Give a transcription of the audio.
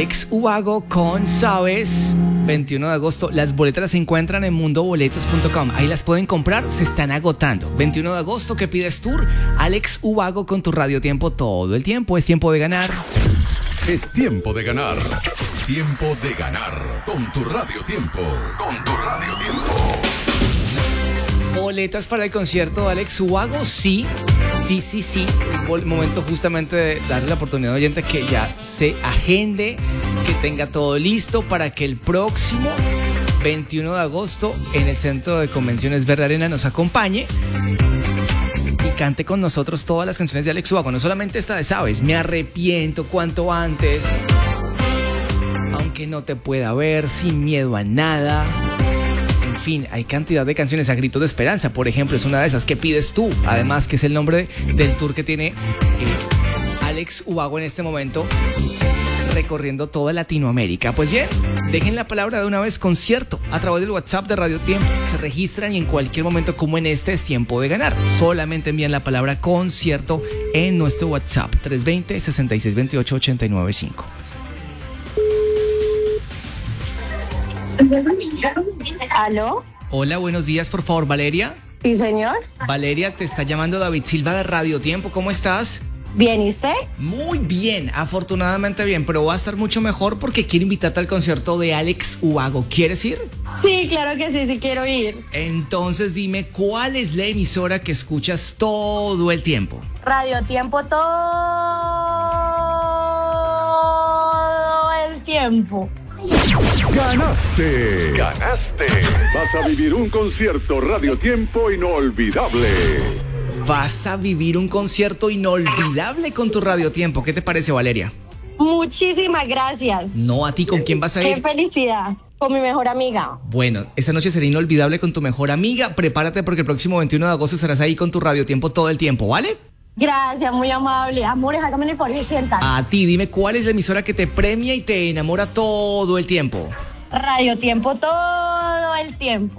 Alex Ubago con Sabes, 21 de agosto. Las boletas se encuentran en mundoboletos.com. Ahí las pueden comprar, se están agotando. 21 de agosto, ¿qué pides tour? Alex Ubago con tu Radio Tiempo todo el tiempo. Es tiempo de ganar. Es tiempo de ganar. Tiempo de ganar con tu Radio Tiempo. Con tu Radio Tiempo. Boletas para el concierto de Alex Ubago, sí. El momento justamente de darle la oportunidad al oyente que ya se agende, que tenga todo listo para que el próximo 21 de agosto en el Centro de Convenciones Verde Arena nos acompañe y cante con nosotros todas las canciones de Alex Ubago, no solamente esta de Sabes, Me Arrepiento, Cuanto Antes, Aunque No Te Pueda Ver, Sin Miedo a Nada. En fin, hay cantidad de canciones. A Gritos de Esperanza, por ejemplo, es una de esas. ¿Qué pides tú? Además, que es el nombre del tour que tiene Alex Ubago en este momento, recorriendo toda Latinoamérica. Pues bien, dejen la palabra de una vez, concierto, a través del WhatsApp de Radio Tiempo. Se registran y en cualquier momento, como en este, es tiempo de ganar. Solamente envían la palabra concierto en nuestro WhatsApp, 320-6628-895. ¿Aló? Hola, buenos días, por favor, Valeria. Sí, señor. Valeria, te está llamando David Silva de Radio Tiempo. ¿Cómo estás? Bien, ¿y usted? Muy bien, afortunadamente bien, pero va a estar mucho mejor porque quiero invitarte al concierto de Alex Ubago. ¿Quieres ir? Sí, claro que sí quiero ir. Entonces dime, ¿cuál es la emisora que escuchas todo el tiempo? Radio Tiempo todo el tiempo. ¡Ganaste! ¡Ganaste! Vas a vivir un concierto Radio Tiempo inolvidable. Vas a vivir un concierto inolvidable con tu Radio Tiempo. ¿Qué te parece, Valeria? Muchísimas gracias. No, a ti, ¿con quién vas a ir? ¡Qué felicidad! Con mi mejor amiga. Bueno, esa noche será inolvidable con tu mejor amiga. Prepárate porque el próximo 21 de agosto estarás ahí con tu Radio Tiempo todo el tiempo, ¿vale? Gracias, muy amable. Amores, hágame el favor y sientan. A ti, dime, ¿cuál es la emisora que te premia y te enamora todo el tiempo? Radio Tiempo todo el tiempo.